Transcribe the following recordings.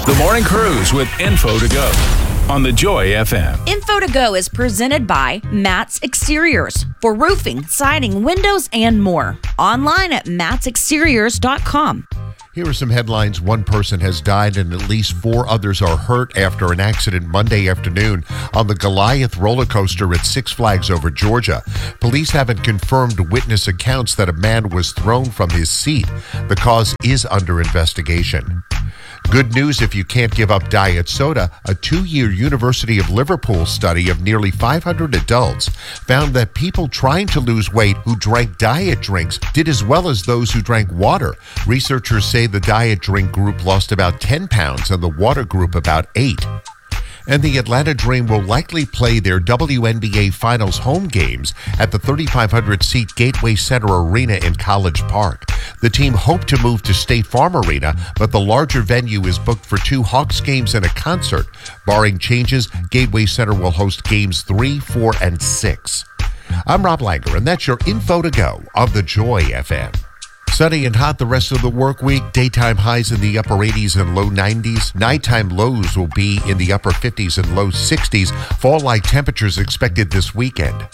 The Morning Cruise with Info to Go on the Joy FM. Info to Go is presented by Matt's Exteriors for roofing, siding, windows, and more. Online at mattsexteriors.com. Here are some headlines. One person has died and at least 4 others are hurt after an accident Monday afternoon on the Goliath roller coaster at Six Flags over Georgia. Police haven't confirmed witness accounts that a man was thrown from his seat. The cause is under investigation. Good news if you can't give up diet soda. A 2-year University of Liverpool study of nearly 500 adults found that people trying to lose weight who drank diet drinks did as well as those who drank water. Researchers say the diet drink group lost about 10 pounds and the water group about 8. And the Atlanta Dream will likely play their WNBA Finals home games at the 3,500-seat Gateway Center Arena in College Park. The team hoped to move to State Farm Arena, but the larger venue is booked for 2 Hawks games and a concert. Barring changes, Gateway Center will host games 3, 4, and 6. I'm Rob Langer, and that's your Info to Go of the Joy FM. Sunny and hot the rest of the work week. Daytime highs in the upper 80s and low 90s. Nighttime lows will be in the upper 50s and low 60s. Fall-like temperatures expected this weekend.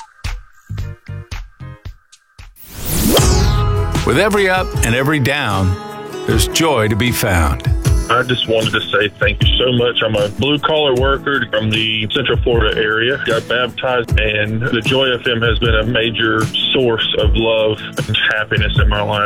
With every up and every down, there's joy to be found. I just wanted to say thank you so much. I'm a blue-collar worker from the Central Florida area. Got baptized, and the Joy FM has been a major source of love and happiness in my life.